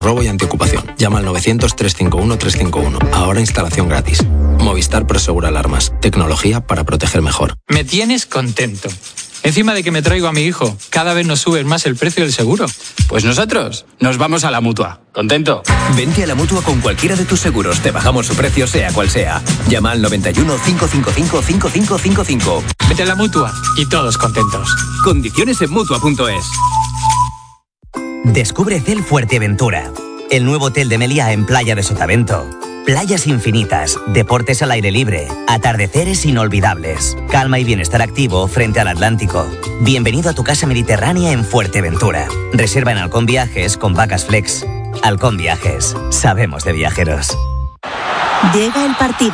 robo y antiocupación. Llama al 900-351-351. Ahora instalación gratis. Movistar Prosegura Alarmas. Tecnología para proteger mejor. Me tienes contento. Encima de que me traigo a mi hijo, cada vez nos sube más el precio del seguro. Pues nosotros nos vamos a la Mutua. ¿Contento? Vente a la Mutua con cualquiera de tus seguros. Te bajamos su precio sea cual sea. Llama al 91 555 5555. Vete a la Mutua y todos contentos. Condiciones en Mutua.es. Descubre Cel Fuerteventura, el nuevo hotel de Meliá en Playa de Sotavento. Playas infinitas, deportes al aire libre, atardeceres inolvidables, calma y bienestar activo frente al Atlántico. Bienvenido a tu casa mediterránea en Fuerteventura. Reserva en Halcón Viajes con Vacas Flex. Halcón Viajes, sabemos de viajeros. Llega el partido.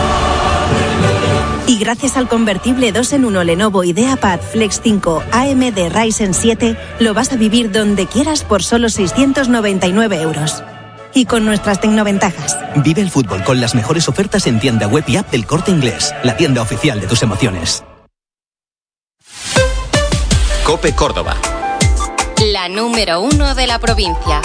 Y gracias al convertible 2 en 1 Lenovo IdeaPad Flex 5 AMD Ryzen 7, lo vas a vivir donde quieras por solo 699 euros. Y con nuestras tecnoventajas. Vive el fútbol con las mejores ofertas en tienda web y app del Corte Inglés, la tienda oficial de tus emociones. COPE Córdoba. La número 1 de la provincia.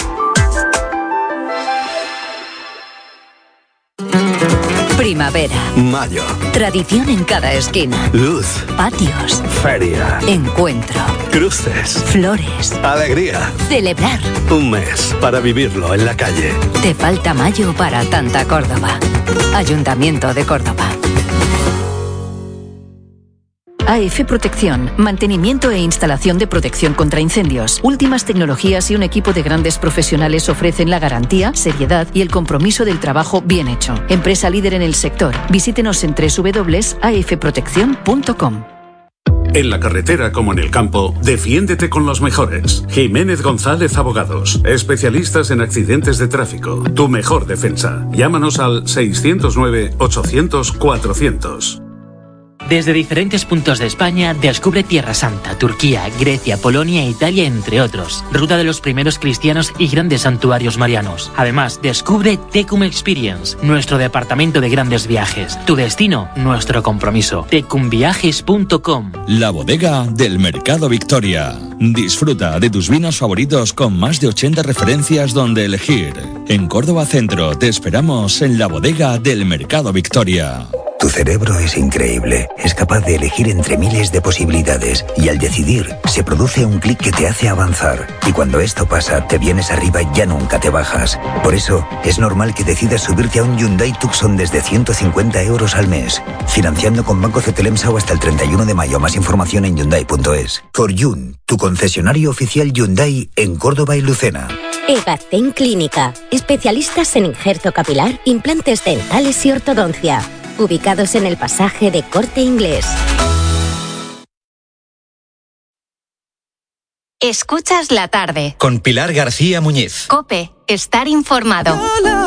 Primavera. Mayo. Tradición en cada esquina. Luz. Patios. Feria. Encuentro. Cruces. Flores. Alegría. Celebrar. Un mes para vivirlo en la calle. Te falta mayo para tanta Córdoba. Ayuntamiento de Córdoba. AF Protección, mantenimiento e instalación de protección contra incendios. Últimas tecnologías y un equipo de grandes profesionales ofrecen la garantía, seriedad y el compromiso del trabajo bien hecho. Empresa líder en el sector. Visítenos en www.afproteccion.com. En la carretera como en el campo, defiéndete con los mejores. Jiménez González Abogados, especialistas en accidentes de tráfico. Tu mejor defensa. Llámanos al 609-800-400. Desde diferentes puntos de España, descubre Tierra Santa, Turquía, Grecia, Polonia e Italia, entre otros. Ruta de los primeros cristianos y grandes santuarios marianos. Además, descubre Tecum Experience, nuestro departamento de grandes viajes. Tu destino, nuestro compromiso. tecumviajes.com. La bodega del Mercado Victoria. Disfruta de tus vinos favoritos con más de 80 referencias donde elegir. En Córdoba Centro te esperamos en la bodega del Mercado Victoria. Tu cerebro es increíble, es capaz de elegir entre miles de posibilidades y al decidir se produce un clic que te hace avanzar y cuando esto pasa te vienes arriba y ya nunca te bajas. Por eso es normal que decidas subirte a un Hyundai Tucson desde 150 euros al mes, financiando con Banco Cetelemsa o hasta el 31 de mayo. Más información en Hyundai.es. Forjun, tu concesionario oficial Hyundai en Córdoba y Lucena. Egatén Clínica, especialistas en injerto capilar, implantes dentales y ortodoncia. Ubicados en el pasaje de Corte Inglés. Escuchas la tarde. Con Pilar García Muñiz. COPE, estar informado.